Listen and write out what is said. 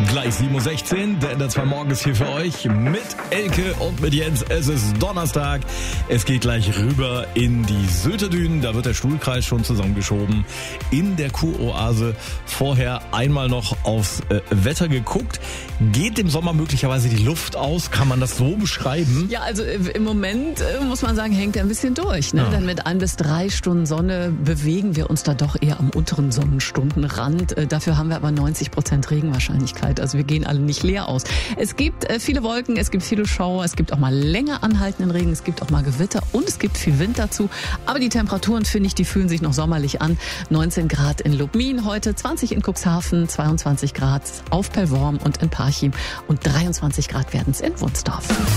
Gleich 7.16 Uhr, der NDR 2 Morgen ist hier für euch mit Elke und mit Jens. Es ist Donnerstag, es geht gleich rüber in die Sylterdünen, da wird der Stuhlkreis schon zusammengeschoben in der Kuroase. Vorher einmal noch aufs Wetter geguckt. Geht dem Sommer möglicherweise die Luft aus? Kann man das so beschreiben? Ja, also im Moment muss man sagen, hängt er ein bisschen durch. Ne? Ja. Denn mit 1 bis 3 Stunden Sonne bewegen wir uns da doch eher am unteren Sonnenstundenrand. Dafür haben wir aber 90% Regenwahrscheinlichkeit. Also wir gehen alle nicht leer aus. Es gibt viele Wolken, es gibt viele Schauer, es gibt auch mal länger anhaltenden Regen, es gibt auch mal Gewitter und es gibt viel Wind dazu. Aber die Temperaturen, finde ich, die fühlen sich noch sommerlich an. 19 Grad in Lubmin heute, 20 in Cuxhaven, 22 Grad auf Pellworm und in Parchim und 23 Grad werden es in Wunsdorf.